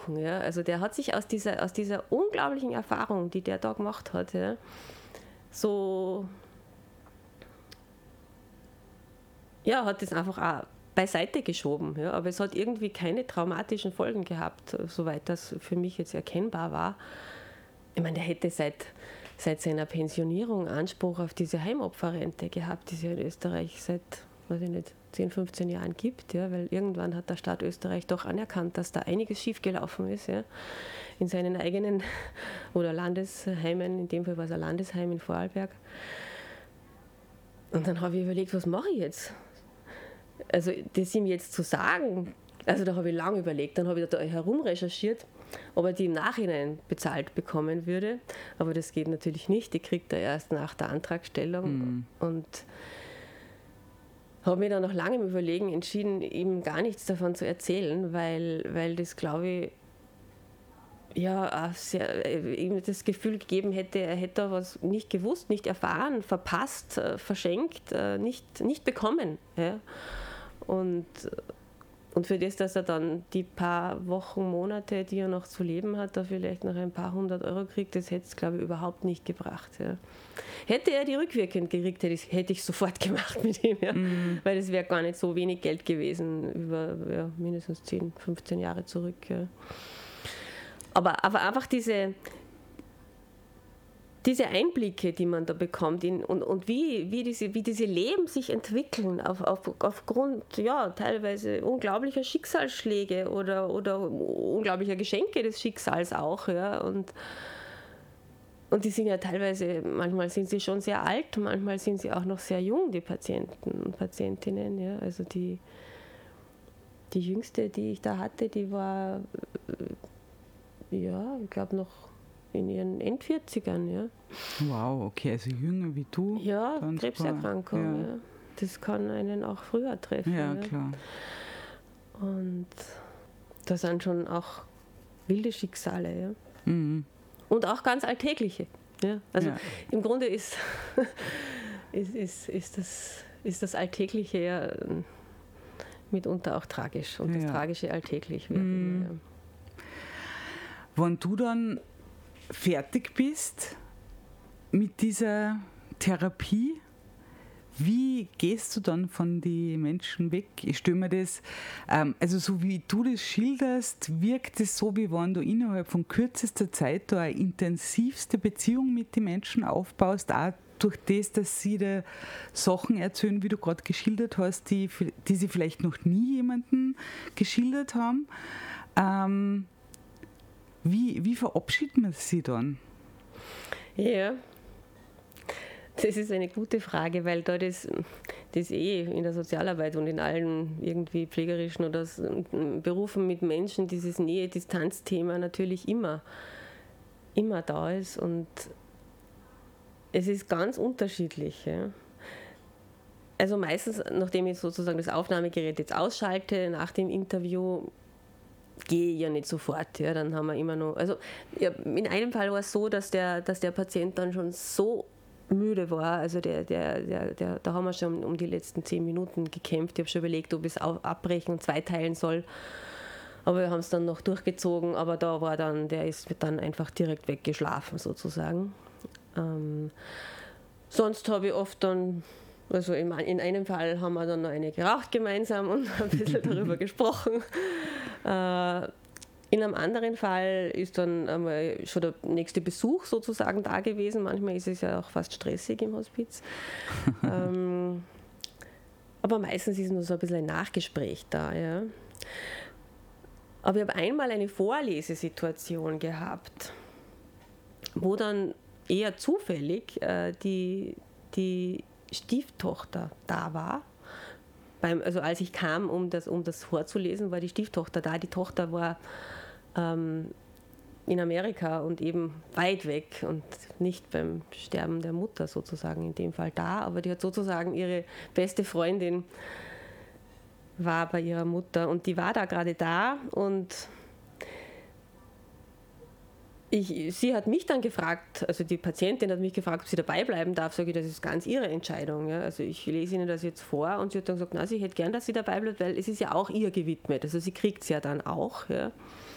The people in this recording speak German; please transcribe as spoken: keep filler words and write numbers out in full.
Wochen. Ja. Also der hat sich aus dieser, aus dieser unglaublichen Erfahrung, die der da gemacht hat, ja, so, ja, hat das einfach auch beiseite geschoben. Ja. Aber es hat irgendwie keine traumatischen Folgen gehabt, soweit das für mich jetzt erkennbar war. Ich meine, der hätte seit, seit seiner Pensionierung Anspruch auf diese Heimopferrente gehabt, die es ja in Österreich seit, weiß ich nicht, zehn, fünfzehn Jahren gibt, ja, weil irgendwann hat der Staat Österreich doch anerkannt, dass da einiges schiefgelaufen ist, ja, in seinen eigenen oder Landesheimen, in dem Fall war es ein Landesheim in Vorarlberg. Und dann habe ich überlegt, was mache ich jetzt? Also das ihm jetzt zu sagen, also da habe ich lange überlegt, dann habe ich da herum recherchiert, ob er die im Nachhinein bezahlt bekommen würde, aber das geht natürlich nicht, die kriegt er erst nach der Antragstellung mhm. und habe mir dann nach langem Überlegen entschieden, ihm gar nichts davon zu erzählen, weil, weil das, glaube ich, ja, sehr, ihm das Gefühl gegeben hätte, er hätte da was nicht gewusst, nicht erfahren, verpasst, verschenkt, nicht, nicht bekommen. Ja. Und, und für das, dass er dann die paar Wochen, Monate, die er noch zu leben hat, da vielleicht noch ein paar hundert Euro kriegt, das hätte es, glaube ich, überhaupt nicht gebracht. Ja. Hätte er die rückwirkend gekriegt, hätte ich, hätte ich sofort gemacht mit ihm, ja. Mhm. Weil das wäre gar nicht so wenig Geld gewesen, über ja, mindestens zehn, fünfzehn Jahre zurück. Ja. Aber, aber einfach diese, diese Einblicke, die man da bekommt in, und, und wie, wie, diese, wie diese Leben sich entwickeln auf, auf, aufgrund ja, teilweise unglaublicher Schicksalsschläge oder, oder unglaublicher Geschenke des Schicksals auch. Ja, und, und die sind ja teilweise, manchmal sind sie schon sehr alt, manchmal sind sie auch noch sehr jung, die Patienten und Patientinnen. Ja, also die, die jüngste, die ich da hatte, die war... Ja, ich glaube noch in ihren Endvierzigern, ja. Wow, okay, also jünger wie du. Ja, Krebserkrankung, ja. ja. Das kann einen auch früher treffen. Ja, ja, klar. Und das sind schon auch wilde Schicksale, ja. Mhm. Und auch ganz alltägliche. Ja. Also ja. im Grunde ist, ist, ist, ist, das, ist das Alltägliche ja mitunter auch tragisch und das ja. Tragische alltäglich wird. Mhm. Ja. Wenn du dann fertig bist mit dieser Therapie, wie gehst du dann von den Menschen weg? Ich stelle mir das, ähm, also so wie du das schilderst, wirkt es so, wie wenn du innerhalb von kürzester Zeit da eine intensivste Beziehung mit den Menschen aufbaust, auch durch das, dass sie dir Sachen erzählen, wie du gerade geschildert hast, die, die sie vielleicht noch nie jemandem geschildert haben. Ähm, Wie, wie verabschiedet man sie dann? Ja, das ist eine gute Frage, weil da das, das eh in der Sozialarbeit und in allen irgendwie pflegerischen oder Berufen mit Menschen dieses Nähe-Distanz-Thema natürlich immer, immer da ist und es ist ganz unterschiedlich. Ja. Also meistens, nachdem ich sozusagen das Aufnahmegerät jetzt ausschalte, nach dem Interview, gehe ich ja nicht sofort, ja, dann haben wir immer noch, also ja, in einem Fall war es so, dass der, dass der Patient dann schon so müde war, also der, der, der, der, da haben wir schon um die letzten zehn Minuten gekämpft, ich habe schon überlegt, ob ich es abbrechen und zweiteilen soll, aber wir haben es dann noch durchgezogen, aber da war dann, der ist dann einfach direkt weggeschlafen sozusagen. Ähm, sonst habe ich oft dann Also in, in einem Fall haben wir dann noch eine geraucht gemeinsam und ein bisschen darüber gesprochen. Äh, in einem anderen Fall ist dann einmal schon der nächste Besuch sozusagen da gewesen. Manchmal ist es ja auch fast stressig im Hospiz. ähm, aber meistens ist nur so ein bisschen ein Nachgespräch da. Ja. Aber ich habe einmal eine Vorlesesituation gehabt, wo dann eher zufällig äh, die, die Stieftochter da war. Beim, also als ich kam, um das, um das vorzulesen, war die Stieftochter da. Die Tochter war ähm, in Amerika und eben weit weg und nicht beim Sterben der Mutter sozusagen in dem Fall da, aber die hat sozusagen ihre beste Freundin war bei ihrer Mutter und die war da gerade da und Ich, sie hat mich dann gefragt, also die Patientin hat mich gefragt, ob sie dabei bleiben darf. Sage ich, das ist ganz ihre Entscheidung. Ja. Also ich lese Ihnen das jetzt vor und sie hat dann gesagt, na, sie hätte gern, dass sie dabei bleibt, weil es ist ja auch ihr gewidmet. Also sie kriegt es ja dann auch. Ja.